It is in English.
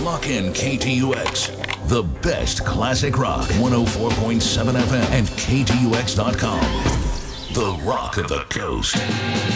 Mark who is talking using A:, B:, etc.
A: Lock in KTUX, the best classic rock, 104.7 FM and KTUX.com. The Rock of the Coast.